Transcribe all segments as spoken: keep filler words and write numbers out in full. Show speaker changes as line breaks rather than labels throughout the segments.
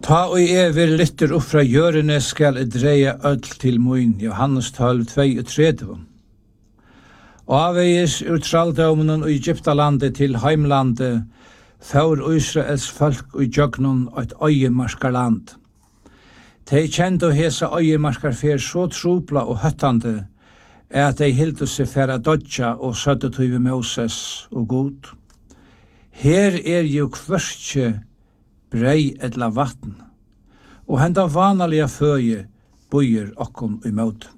Ta og jeg vil lytter opp fra hjørene skal jeg dreie ødel til mun, Johannes tolv trettito. Avveis ur traldommen og Egyptalandet til heimlandet, for Israels folk og jøgnon og et øyemarkarland. De kjente hese øyemarkarfer så trobla og høttande, at de hildu seg for å dodja og søtte tyve Moses og god. Her er jo kvørstje brei edla vatn, og henda vanalige føye bøyer okkom i møte.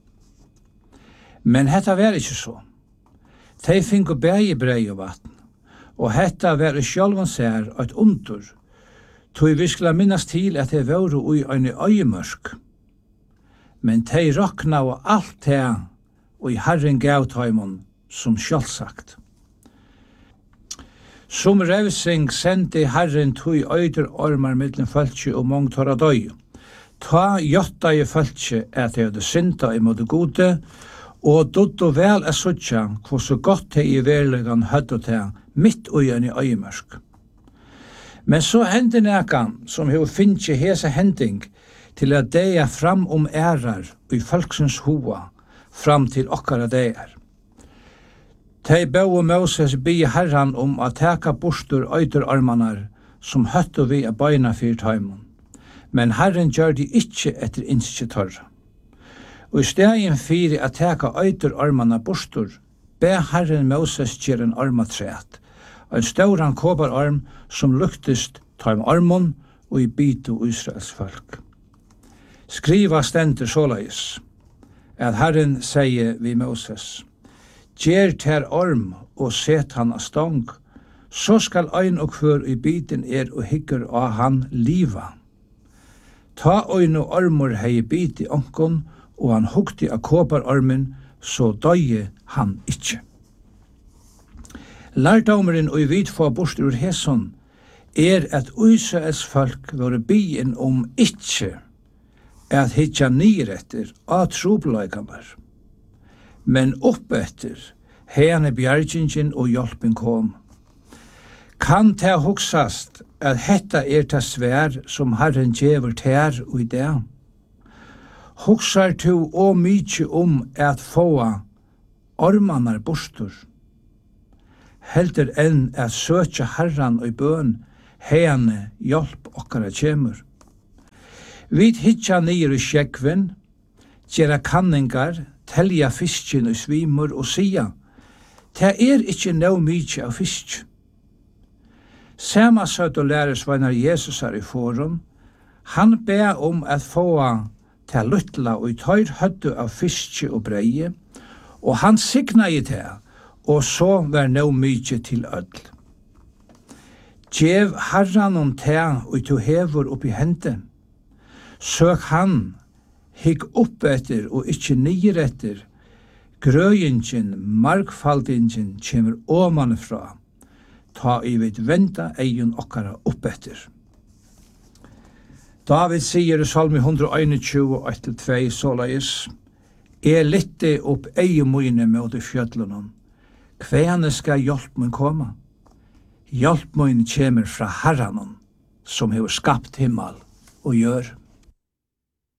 Men hetta var ikkje så. De finko bægi brei og vatn, og hetta var i sjálvan sær eit undur, tog vi skulle minnas til at de var ui ein øyemørk. Men de rokna og alt det, og i Herren gav taimon som sjálfsagt. Som revsing sendte Herren tog øyder ormar mittlen fölkje og mong torra døy. Ta jotta i fölkje at de hadde synda i måte gode, og dotto vel er suttja hvor så godt de i verlegan hødde til mitt ugen i øyemørsk. Men så hendte nekan som hev finnje hese hending til at deia fram om ærar i folksens hoa fram til okkara deier. De bau Moses bi Herran om at teka bostur øyderarmanar som høttu vi a beina fyrt heimon. Men Herren gjør de ikkje etter innskje torra. Og i stegin fyri at teka øyderarmana bostur, be Herren Moses gjer en armatræt, en stauran kobararm som luktist taim armon og i bitu Israels folk. Skriva stendur såleis, at Herren sier vi Moses, gjer ter orm og set han av stong, så skal ein og kvør i biten er og hygger av han liva. Ta ein og ormur hei bit i onkon, og han hugti av kobararmen, så døye han ikkje. Lærdomeren og i vidfå bostur ur Heson er at Israels folk var bien om ikkje at hitja nyretter av trobleikanar. Men oppetter hene bjargingen og hjelpen kom. Kan ta huksast at hetta er ta svær som Herren djever ter og i det? Huksar tu og mykje om at få ormanar bostur? Heldur enn at søkja Herran og i bøn, hene hjelp okkara kjemur. Vid hitja nir i skjekven, gjera kanningar, telja fiskjen og svimur og sia, det er ikkje no mykje av fisk. Sama søtt og læresveinar Jesus er i forum, han be om at få til luttla og i tøyr høddu av fiskje og breie, og han signa i det, og så var no mykje til ødl. Gjev Herran om te og tu hevur oppi hende. Søk han, higg opp etter og ikkje nyer etter. Grøyingen, markfaldingen kjemur omanifra. Ta i vid venda eion okkara opp etter. David sier i Salmi one twenty-one, one to two, såleis, «Jeg litte opp eion mine mot i fjødlunnen. Kvene skal hjelp min komme? Hjelp min kjemer fra Herranen, som har skapt himmel og gjør.»